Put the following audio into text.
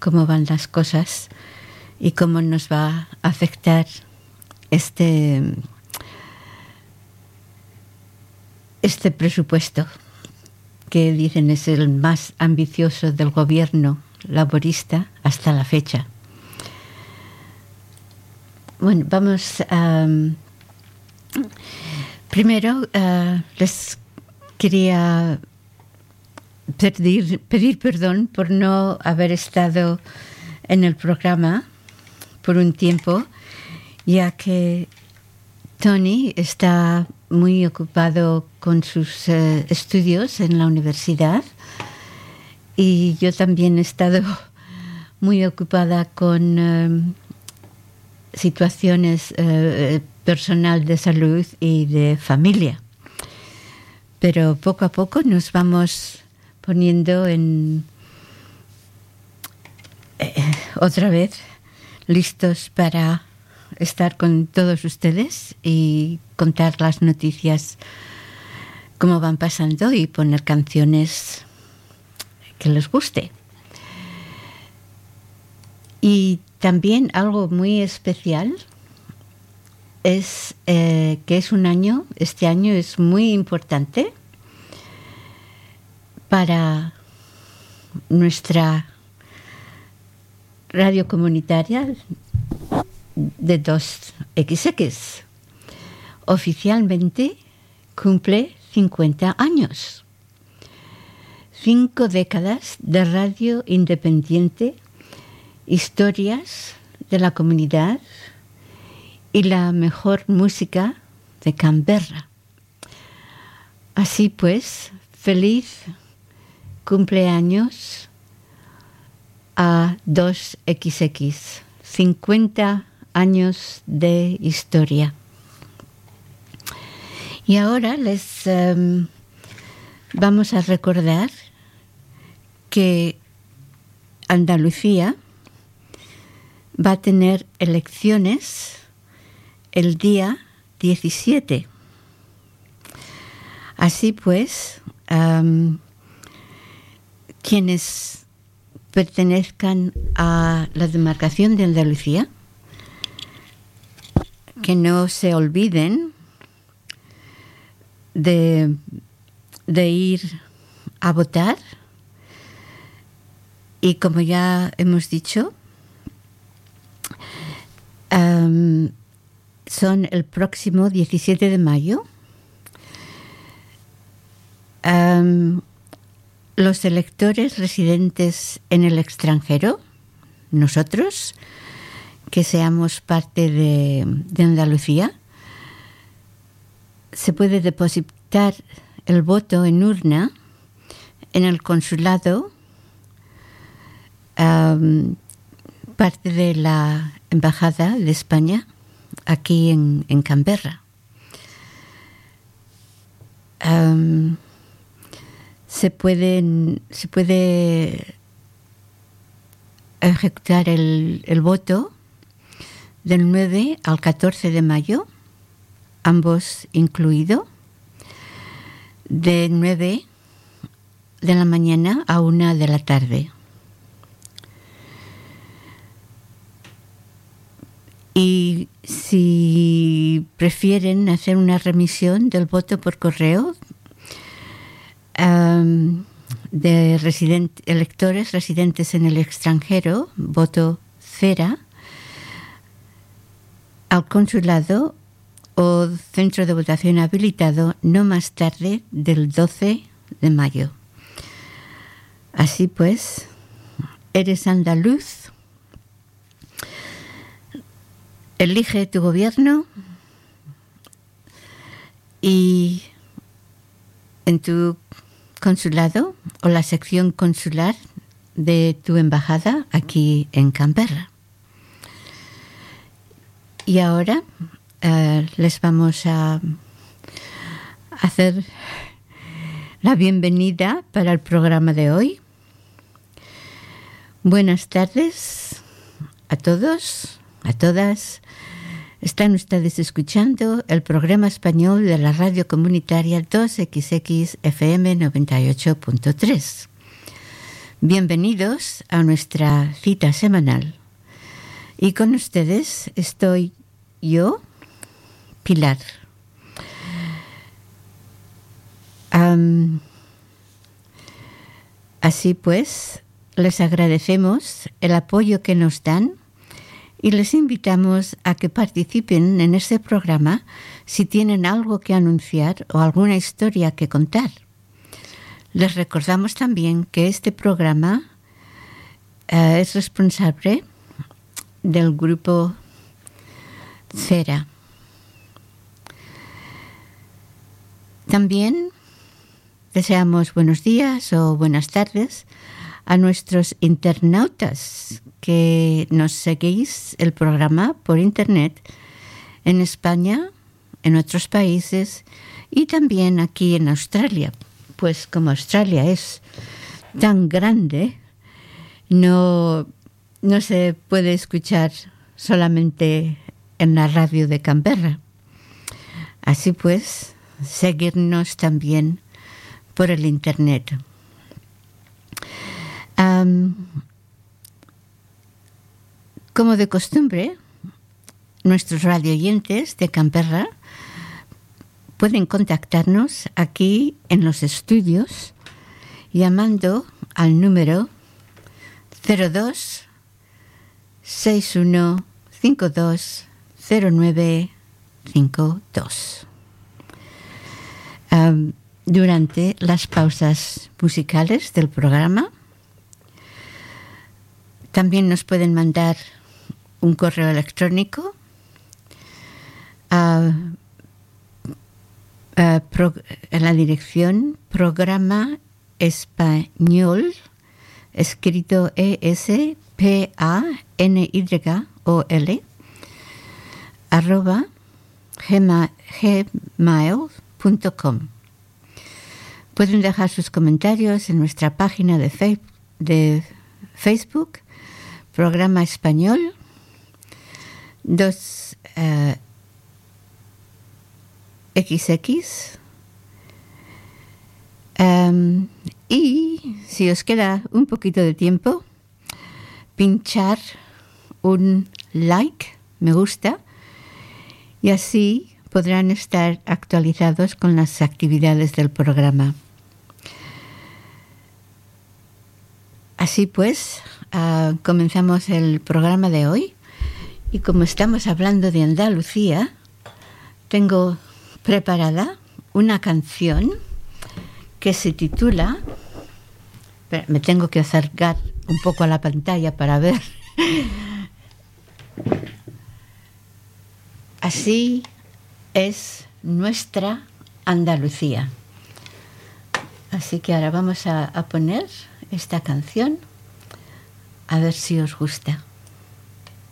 cómo van las cosas y cómo nos va a afectar este presupuesto, que dicen es el más ambicioso del gobierno laborista hasta la fecha. Bueno, vamos a... Primero, les quería pedir perdón por no haber estado en el programa por un tiempo, ya que Tony está muy ocupado con sus estudios en la universidad y yo también he estado muy ocupada con situaciones personal de salud y de familia. Pero poco a poco nos vamos poniendo otra vez listos para estar con todos ustedes y contar las noticias cómo van pasando y poner canciones que les guste. Y también algo muy especial es que este año es muy importante para nuestra radio comunitaria de 2XX. Oficialmente cumple 50 años. 5 décadas de radio independiente, historias de la comunidad y la mejor música de Canberra. Así pues, feliz cumpleaños a 2XX. 50 años de historia. Y ahora les vamos a recordar que Andalucía va a tener elecciones el día 17. Así pues, quienes pertenezcan a la demarcación de Andalucía, que no se olviden de ir a votar. Y como ya hemos dicho, son el próximo 17 de mayo. Los electores residentes en el extranjero, nosotros, que seamos parte de Andalucía, se puede depositar el voto en urna en el consulado, parte de la Embajada de España aquí en Canberra. Se puede ejecutar el voto del 9 al 14 de mayo, ambos incluido, de 9 de la mañana a 1 de la tarde. Y si prefieren hacer una remisión del voto por correo, de electores residentes en el extranjero, voto cera, al consulado o centro de votación habilitado no más tarde del 12 de mayo. Así pues, eres andaluz, elige tu gobierno y en tu consulado o la sección consular de tu embajada aquí en Canberra. Y ahora les vamos a hacer la bienvenida para el programa de hoy. Buenas tardes a todos, a todas. Están ustedes escuchando el programa español de la radio comunitaria 2XX FM 98.3. Bienvenidos a nuestra cita semanal. Y con ustedes estoy yo, Pilar. Así pues, les agradecemos el apoyo que nos dan y les invitamos a que participen en este programa si tienen algo que anunciar o alguna historia que contar. Les recordamos también que este programa es responsable del grupo CERA. También deseamos buenos días o buenas tardes a nuestros internautas que nos seguís el programa por internet en España, en otros países y también aquí en Australia. Pues como Australia es tan grande, no se puede escuchar solamente en la radio de Canberra. Así pues, seguirnos también por el internet. Como de costumbre, nuestros radioyentes de Canberra pueden contactarnos aquí en los estudios llamando al número 02 61 52 09 52. Durante las pausas musicales del programa también nos pueden mandar un correo electrónico en la dirección programa español, escrito ESPANYOL, @gmail.com. Pueden dejar sus comentarios en nuestra página de Facebook, Programa Español, XX. Y si os queda un poquito de tiempo, pinchar un like, me gusta, y así podrán estar actualizados con las actividades del programa. Así pues, comenzamos el programa de hoy y como estamos hablando de Andalucía, tengo preparada una canción que se titula... Me tengo que acercar un poco a la pantalla para ver. Así es nuestra Andalucía. Así que ahora vamos a poner esta canción, a ver si os gusta.